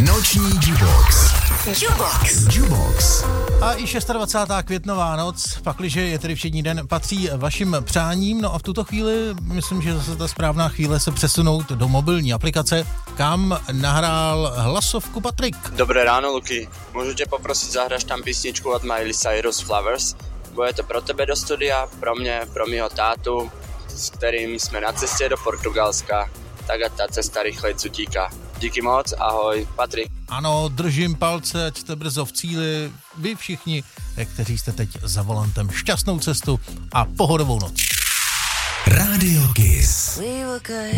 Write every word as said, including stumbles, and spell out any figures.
Noční Jukebox. Jukebox. Jukebox. A i dvacátá šestá květnová noc, pakliže je tedy všední den, patří vašim přáním. No a v tuto chvíli, myslím, že zase ta správná chvíle se přesunout do mobilní aplikace, kam nahrál hlasovku Patrik. Dobré ráno, Luky. Môžu tě poprosit, zahraš tam písničku od Miley Cyrus Flowers? Bude to pro tebe do studia, pro mě, pro mýho tátu, s kterým jsme na cestě do Portugalska. Tak a ta cesta rychlejc utíká. Díky moc, ahoj, Patrik. Ano, držím palce, ať jste brzo v cíli. Vy všichni, kteří jste teď za volantem, šťastnou cestu a pohodovou noc. Radio Kiss. We were good.